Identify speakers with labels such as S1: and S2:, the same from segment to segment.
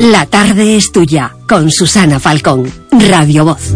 S1: La tarde es tuya, con Susana Falcón, Radio Voz.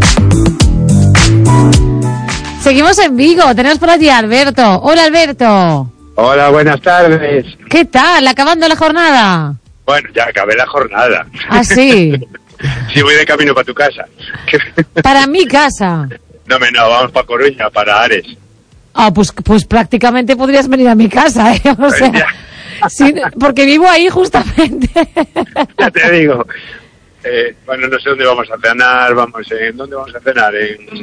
S2: Seguimos en Vigo, tenemos por allí a Alberto. Hola, Alberto.
S3: Hola, buenas tardes.
S2: ¿Qué tal? ¿Acabando la jornada?
S3: Bueno, ya acabé la jornada.
S2: ¿Ah, sí?
S3: Sí, voy de camino para tu casa.
S2: Para mi casa.
S3: No, vamos para Coruña, para Ares.
S2: Ah, pues prácticamente podrías venir a mi casa, ¿eh? O sea, sí, porque vivo ahí justamente.
S3: Ya te digo. Bueno, no sé dónde vamos a cenar. ¿En dónde vamos a cenar? En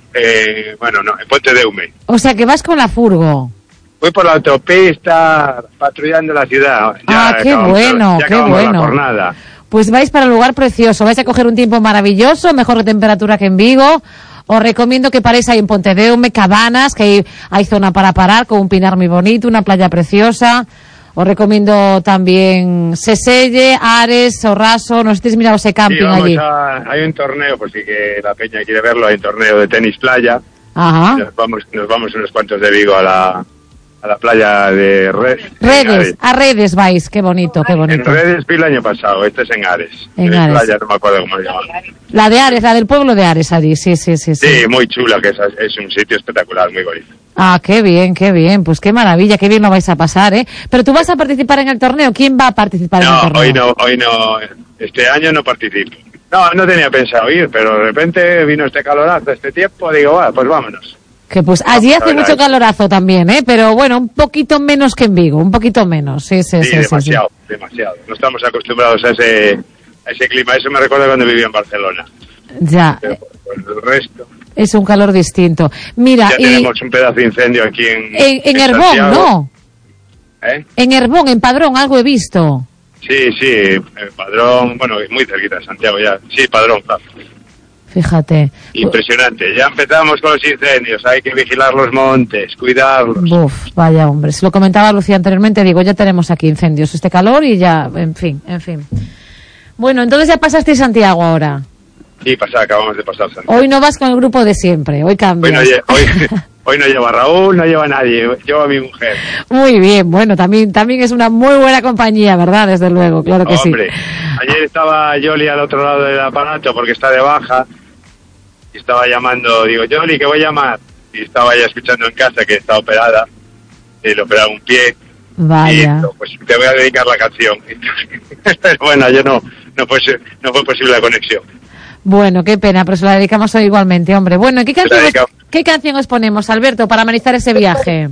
S3: Puente de Hume.
S2: O sea, que vas con la furgo.
S3: Voy por la autopista, patrullando la ciudad.
S2: Qué bueno, qué bueno.
S3: La jornada.
S2: Pues vais para un lugar precioso, vais a coger un tiempo maravilloso, mejor temperatura que en Vigo. Os recomiendo que paréis ahí en Pontedeume, Cabanas, que hay zona para parar, con un pinar muy bonito, una playa preciosa. Os recomiendo también Seselle, Ares, Sorraso, no sé si habéis mirado ese camping allí.
S3: Hay un torneo, por si que la peña quiere verlo, hay un torneo de tenis playa.
S2: Ajá.
S3: Nos vamos unos cuantos de Vigo a la playa de
S2: Redes. A Redes vais, qué bonito, qué bonito.
S3: En Redes vi el año pasado, este es en Ares.
S2: En Ares.
S3: Playa, no me acuerdo cómo se llama.
S2: La de Ares, la del pueblo de Ares allí, sí.
S3: Sí, muy chula, que es un sitio espectacular, muy bonito.
S2: Ah, qué bien, pues qué maravilla, qué bien lo vais a pasar, ¿eh? Pero tú vas a participar en el torneo, ¿quién va a participar en el torneo?
S3: Hoy no, este año no participo. No tenía pensado ir, pero de repente vino este calorazo, este tiempo, digo, pues vámonos.
S2: Que pues allí hace mucho calorazo también, ¿eh? Pero bueno, un poquito menos que en Vigo, un poquito menos, sí.
S3: Demasiado. No estamos acostumbrados a ese clima, eso me recuerda cuando vivía en Barcelona.
S2: Ya.
S3: Pero por el resto...
S2: Es un calor distinto. Mira,
S3: ya tenemos un pedazo de incendio aquí
S2: en Herbón, Santiago. ¿No? En Herbón, en Padrón, algo he visto.
S3: Sí, Padrón, muy cerquita de Santiago ya. Sí, Padrón, claro.
S2: Fíjate.
S3: Impresionante. Ya empezamos con los incendios. Hay que vigilar los montes, cuidarlos.
S2: Vaya hombre. Se lo comentaba Lucía anteriormente. Digo, ya tenemos aquí incendios, este calor y ya, en fin. Bueno, entonces ya pasaste Santiago ahora. Sí,
S3: acabamos de pasar Santiago.
S2: Hoy no vas con el grupo de siempre. Hoy cambias.
S3: Hoy no lleva a Raúl, no lleva a nadie. Lleva a mi mujer.
S2: Muy bien. Bueno, también es una muy buena compañía, ¿verdad? Desde luego, claro que
S3: Hombre, ayer estaba Yoli al otro lado del aparato porque está de baja. Y estaba llamando, digo, Yoli, que voy a llamar. Y estaba ya escuchando en casa que está operada. Le operaba un pie.
S2: Vaya.
S3: Y pues te voy a dedicar la canción. Pero bueno, ayer no fue posible la conexión.
S2: Bueno, qué pena, pero se la dedicamos hoy igualmente, hombre. Bueno, ¿qué canción os ponemos, Alberto, para amenizar ese viaje?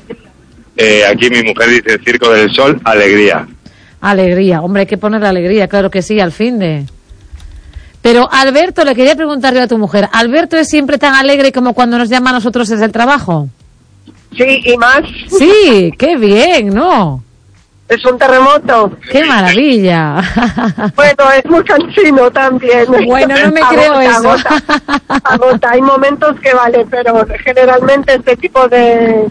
S3: Aquí mi mujer dice Circo del Sol, Alegría.
S2: Alegría, hombre, hay que ponerle alegría, claro que sí, al fin de... Pero, Alberto, le quería preguntarle a tu mujer, ¿Alberto es siempre tan alegre como cuando nos llama a nosotros desde el trabajo?
S4: Sí, y más.
S2: Sí, qué bien, ¿no?
S4: Es un terremoto.
S2: ¡Qué maravilla!
S4: Bueno, es muy cansino también.
S2: Bueno, no me creo eso.
S4: Agota. Hay momentos que vale, pero generalmente este tipo de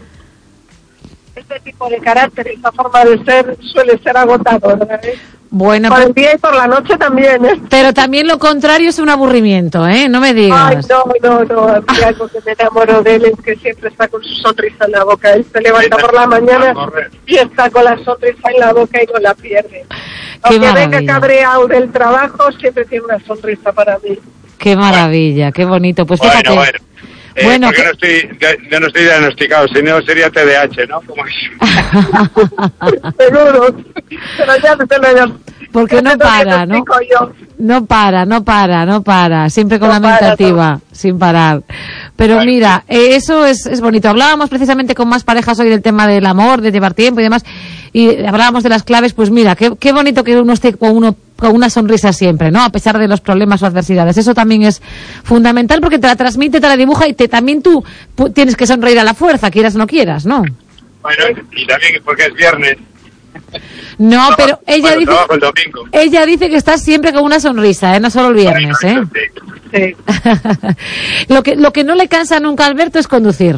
S4: carácter, esta forma de ser, suele ser agotador, ¿verdad?
S2: Bueno,
S4: por el día y por la noche también, ¿eh?
S2: Pero también lo contrario es un aburrimiento, ¿eh? No me digas.
S4: Ay, no. Hay algo que me enamoro de él es que siempre está con su sonrisa en la boca. Él se levanta por la mañana y está con la sonrisa en la boca y no la pierde. Aunque venga cabreado del trabajo, siempre tiene una sonrisa para mí.
S2: Qué maravilla, qué bonito. Pues fíjate.
S3: Bueno, porque yo no estoy diagnosticado, si no sería TDAH, ¿no?
S4: Seguro. Pero ya
S2: porque no para, ¿no? No para. Siempre con la mente activa, sin parar. Pero mira, eso es bonito. Hablábamos precisamente con más parejas hoy del tema del amor, de llevar tiempo y demás. Y hablábamos de las claves, pues mira, qué bonito que uno esté con una sonrisa siempre, ¿no? A pesar de los problemas o adversidades. Eso también es fundamental porque te la transmite, te la dibuja y también tú tienes que sonreír a la fuerza, quieras o no quieras, ¿no?
S3: Bueno, y también porque es viernes.
S2: No, pero ella dice que estás siempre con una sonrisa, ¿eh? No solo el viernes, ¿eh?
S4: Sí.
S2: Lo que no le cansa nunca a Alberto es conducir.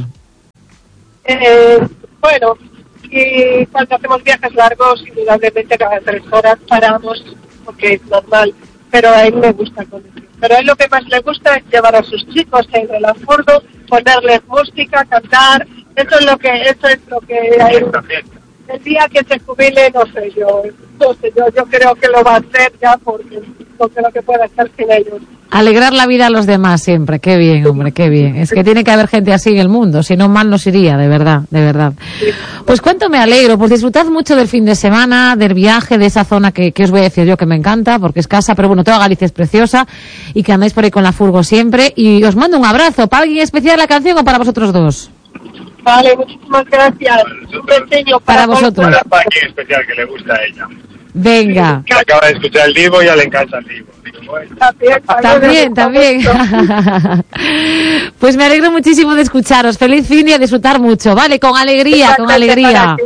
S4: Bueno, y cuando hacemos viajes largos, indudablemente cada 3 horas paramos, porque es normal, pero a él le gusta conducir. Pero a él lo que más le gusta es llevar a sus chicos en el furgo, ponerles música, cantar, eso es lo que a él... El día que se jubile, no sé yo, yo creo que lo va a hacer ya porque no creo que pueda estar sin ellos.
S2: Alegrar la vida a los demás siempre, qué bien, hombre, qué bien. Es que tiene que haber gente así en el mundo, si no mal nos iría, de verdad, de verdad. Pues cuánto me alegro, pues disfrutad mucho del fin de semana, del viaje, de esa zona que os voy a decir yo que me encanta, porque es casa, pero bueno, toda Galicia es preciosa, y que andáis por ahí con la furgo siempre, y os mando un abrazo. ¿Para alguien especial la canción o para vosotros dos?
S4: Vale, muchísimas gracias. Un besillo
S2: para vosotros.
S3: Para alguien especial que le gusta a ella.
S2: Venga.
S3: Que acaba de escuchar el Divo y ya le encanta el Divo.
S2: También. Pues me alegro muchísimo de escucharos. Feliz fin y a disfrutar mucho, ¿vale? Con alegría, con alegría.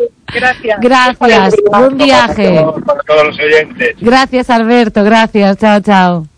S4: Gracias.
S2: Buen viaje.
S3: Para todos los oyentes.
S2: Gracias, Alberto. Gracias. Chao, chao.